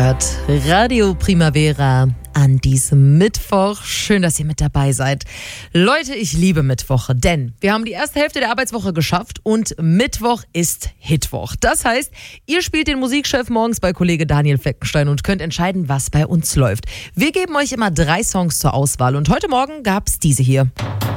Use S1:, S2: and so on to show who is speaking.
S1: hört Radio Primavera an diesem Mittwoch. Schön, dass ihr mit dabei seid. Leute, ich liebe Mittwoche, denn wir haben die erste Hälfte der Arbeitswoche geschafft und Mittwoch ist Hitwoch. Das heißt, ihr spielt den Musikchef morgens bei Kollege Daniel Fleckenstein und könnt entscheiden, was bei uns läuft. Wir geben euch immer 3 Songs zur Auswahl und heute Morgen gab's diese hier.